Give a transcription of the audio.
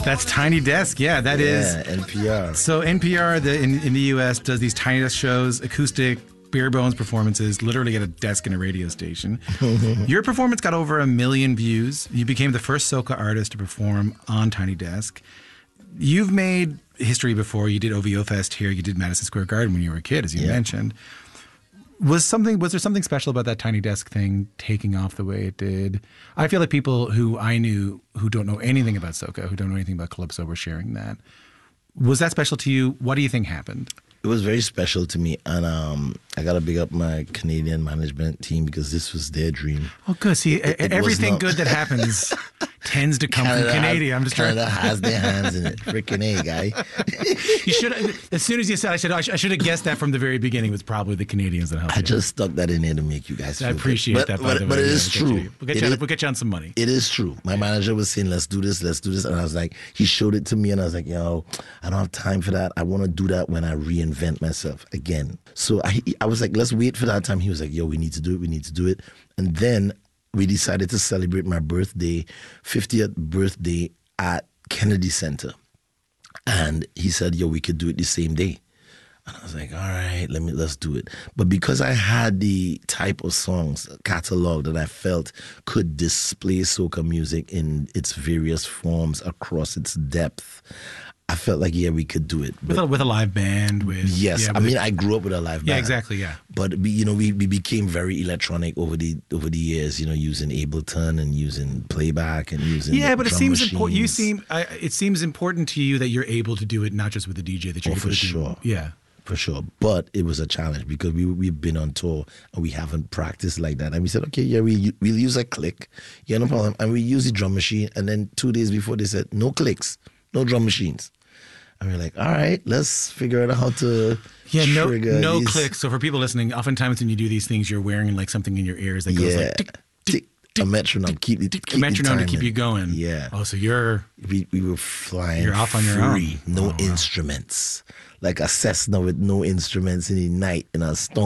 That's Tiny Desk. Yeah, that is NPR. So NPR in the U.S. does these Tiny Desk shows, acoustic, bare bones performances, literally at a desk in a radio station. Your performance got over 1 million views. You became the first soca artist to perform on Tiny Desk. You've made history before. You did OVO Fest here. You did Madison Square Garden when you were a kid, as you mentioned. Was there something special about that Tiny Desk thing taking off the way it did? I feel like people who I knew who don't know anything about soca, who don't know anything about Calypso, were sharing that. Was that special to you? What do you think happened? It was very special to me, and I got to big up my Canadian management team because this was their dream. Oh, good. See, everything good that happens tends to come from Canada. Canada has their hands in it. Freaking A, guy. You should. As soon as you said, I should have guessed that from the very beginning. It was probably the Canadians that helped. I just stuck that in there to make you guys feel I appreciate that, by the way. But it is true. We'll get you on some money. It is true. My manager was saying, let's do this. And I was like, he showed it to me, and I was like, yo, I don't have time for that. I want to do that when I reinvent myself again. So I was like, let's wait for that time. He was like, yo, we need to do it. And then we decided to celebrate my 50th birthday at Kennedy Center. And he said, yo, we could do it the same day. And I was like, all right, let's do it. But because I had the type of songs catalog that I felt could display soca music in its various forms across its depth, I felt like, we could do it. With a live band. Yes. I grew up with a live band. Yeah, exactly, yeah. But, we became very electronic over the years, using Ableton and using playback and using but it seems important. It seems important to you that you're able to do it not just with a DJ, that you're able to sure. do. Yeah. For sure. But it was a challenge because we've been on tour and we haven't practiced like that. And we said, okay, we'll use a click. Yeah, no problem. And we use the drum machine. And then 2 days before, they said, no clicks, no drum machines. And we're like, all right, let's figure out how to trigger no these. clicks. So for people listening, oftentimes when you do these things, you're wearing like something in your ears that goes like tick, tick, tick, a metronome, keep a metronome to keep you going. Yeah. Oh, so we were flying. You're off on your own. No instruments, like a Cessna with no instruments in the night in a storm.